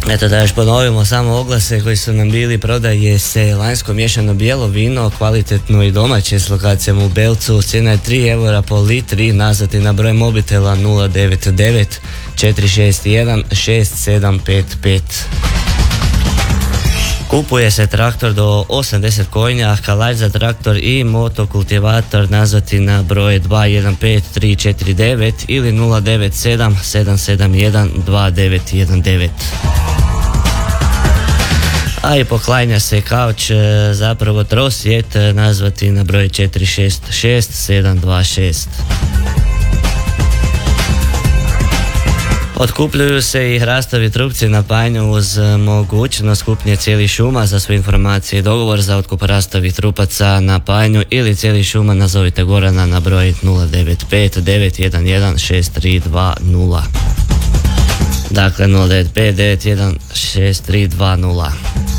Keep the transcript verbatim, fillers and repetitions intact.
Eto da još ponovimo samo oglase koji su nam bili: prodaje se lanjsko miješano bijelo vino, kvalitetno i domaće s lokacijom u Belcu, cijena je tri eura po litri, nazvati na broj mobitela nula devet devet četiri šest jedan šest sedam pet pet. Kupuje se traktor do osamdeset konja, kalač za traktor i motokultivator, nazvati na broj dva jedan pet tri četiri devet ili nula devet sedam sedam sedam jedan dva devet jedan devet. A i poklanja se kauč, zapravo trosjet, nazvati na broj četiri šest šest sedam dva šest. Otkupljuju se i hrastovi trupci na panju uz mogućnost kupnje cijelih šuma. Za sve informacije i dogovor za otkup hrastovih trupaca na panju ili cijelih šuma nazovite Gorana na broj nula devet pet devet jedan jedan šest tri dva nula. Dakle nula devet pet devet jedan šest tri dva nula.